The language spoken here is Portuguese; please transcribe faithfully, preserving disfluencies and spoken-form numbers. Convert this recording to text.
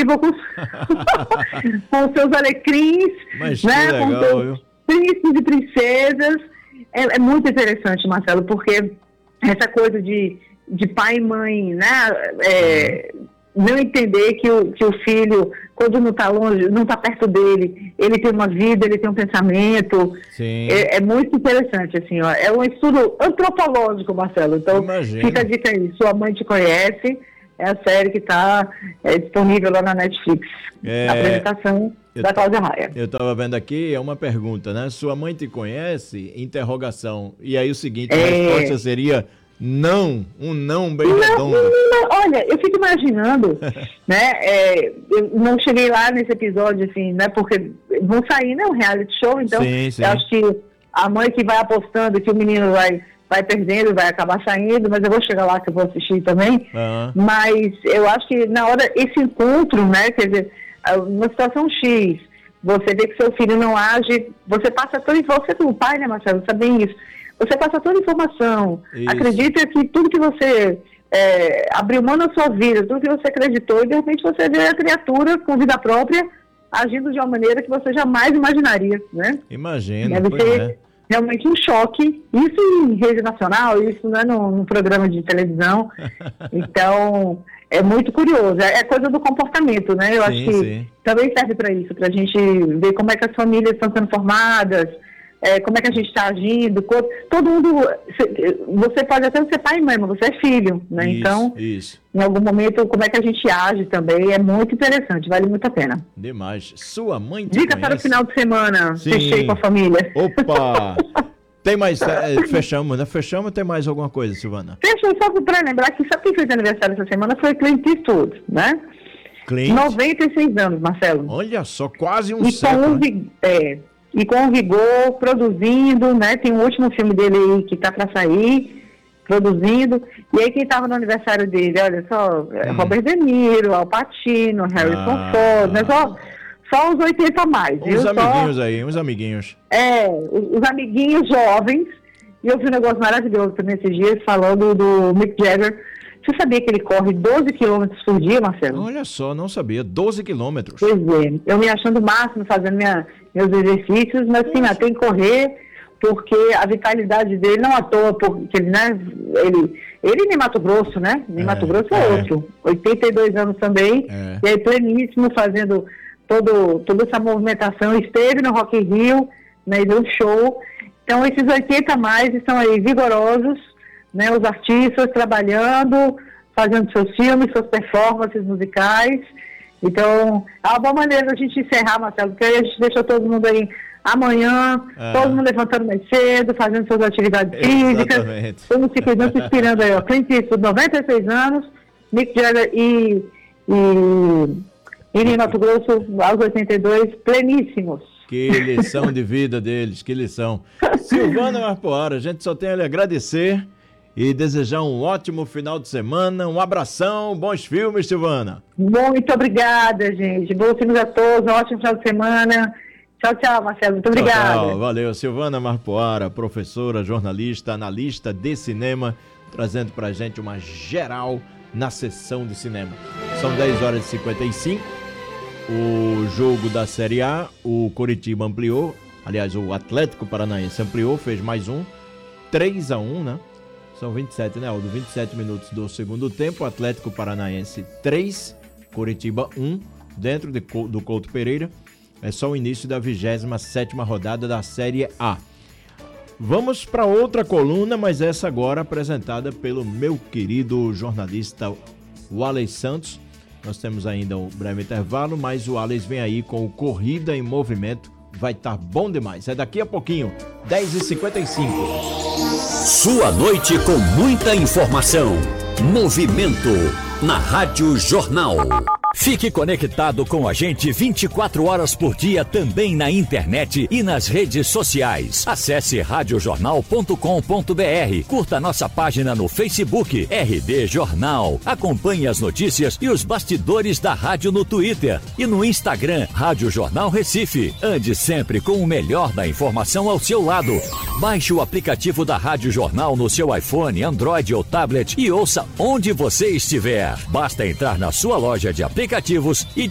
equívocos, com seus alecrins, Mas né, que legal, com seus viu? príncipes e princesas. É, é muito interessante, Marcelo, porque essa coisa de, de pai e mãe, né, é, não entender que o, que o filho, quando não está longe, não está perto dele, ele tem uma vida, ele tem um pensamento. Sim. É, é muito interessante, assim, ó, é um estudo antropológico, Marcelo. Então, Imagino. fica a dica aí, Sua Mãe Te Conhece, é a série que está é, disponível lá na Netflix, É, na apresentação eu da t- Cláudia Raia. Eu estava vendo aqui, é uma pergunta, né? Sua mãe te conhece? Interrogação. E aí o seguinte, a É. resposta seria não, um não bem Não, redondo. não, olha, eu fico imaginando, né, é, eu não cheguei lá nesse episódio, assim, né, porque vão sair, né, um reality show, então Sim, sim. eu acho que a mãe que vai apostando que o menino vai, vai perdendo, vai acabar saindo, mas eu vou chegar lá que eu vou assistir também, Aham. mas eu acho que na hora, esse encontro, né, quer dizer, uma situação X, você vê que seu filho não age, você passa toda, você como pai, né, Marcelo, sabe bem isso, você passa toda a informação, Isso. acredita que tudo que você é, abriu mão na sua vida, tudo que você acreditou, e de repente você vê a criatura com vida própria agindo de uma maneira que você jamais imaginaria, né? Imagina, Deve pois ser é. realmente um choque, isso em rede nacional, isso não é num, num programa de televisão, então é muito curioso, é, é coisa do comportamento, né? Eu Sim, acho que sim. também serve para isso, para a gente ver como é que as famílias estão sendo formadas, é, como é que a gente está agindo, co- todo mundo, você pode até ser pai e mãe, mas você é filho, né? Isso, Então, isso. em algum momento, como é que a gente age também, é muito interessante, vale muito a pena. Demais. Sua mãe te Dica para o conhece? final de semana, Sim. assistir com a família. Opa! Tem mais, é, fechamos, né? Fechamos, tem mais alguma coisa, Silvana? Deixa eu só para lembrar que sabe quem fez aniversário essa semana foi Clint Eastwood, né? Clint? noventa e seis anos, Marcelo. Olha só, quase um E com, século, um, né? vi- é, e com um vigor, produzindo, né? Tem um último filme dele aí que tá para sair, produzindo. E aí quem tava no aniversário dele, olha só, é, Hum. Robert De Niro, Al Pacino, Harrison Ah. Ford, né? Só, só os oitenta a mais, viu? Uns Só, amiguinhos aí, uns amiguinhos. é, os, os amiguinhos jovens. E eu vi um negócio maravilhoso também esses dias, falando do Mick Jagger. Você sabia que ele corre doze quilômetros por dia, Marcelo? Olha só, não sabia. doze quilômetros. Pois é, eu me achando o máximo fazendo minha, meus exercícios, mas sim, mas tem que correr, porque a vitalidade dele não à toa, porque ele, né, ele, ele nem Mato Grosso, né? Nem É, Mato Grosso é, é. outro. oitenta e dois anos também, É. e aí pleníssimo, fazendo todo, toda essa movimentação, esteve no Rock in Rio, né, e deu um show. Então, esses oitenta a mais estão aí vigorosos, né, os artistas trabalhando, fazendo seus filmes, suas performances musicais. Então, é uma boa maneira da gente encerrar, Marcelo, porque aí a gente deixa todo mundo aí amanhã, Ah. todo mundo levantando mais cedo, fazendo suas atividades físicas, Exatamente. todo mundo se cuidando, se inspirando aí, ó. Clint Eastwood, noventa e seis anos, Mick Jagger e, e, e Mato Grosso, aos oitenta e dois, pleníssimos. Que lição de vida deles, que lição. Silvana Marpoara, a gente só tem a lhe agradecer e desejar um ótimo final de semana, um abração, bons filmes, Silvana. Muito obrigada, gente. Bons filmes a todos, um ótimo final de semana. Tchau, tchau, Marcelo. Muito obrigada. Tchau, tchau. Valeu. Silvana Marpoara, professora, jornalista, analista de cinema, trazendo pra gente uma geral na sessão de cinema. São dez horas e cinquenta e cinco. O jogo da Série A, o Coritiba ampliou, aliás, o Atlético Paranaense ampliou, fez mais um, três a um, né? São vinte e sete, né, Aldo? vinte e sete minutos do segundo tempo, Atlético Paranaense três, Coritiba um, dentro de, do Couto Pereira. É só o início da vigésima sétima rodada da Série A. Vamos para outra coluna, mas essa agora apresentada pelo meu querido jornalista Wallace Santos. Nós temos ainda um breve intervalo, mas o Wallace vem aí com o Corrida em Movimento. Vai estar bom demais. É daqui a pouquinho, dez e cinquenta e cinco. Sua noite com muita informação. Movimento na Rádio Jornal. Fique conectado com a gente vinte e quatro horas por dia também na internet e nas redes sociais. Acesse rádio jornal ponto com ponto br. Curta nossa página no Facebook R D Jornal. Acompanhe as notícias e os bastidores da rádio no Twitter e no Instagram Rádio Jornal Recife. Ande sempre com o melhor da informação ao seu lado. Baixe o aplicativo da Rádio Jornal no seu iPhone, Android ou tablet e ouça onde você estiver. Basta entrar na sua loja de aplicativos e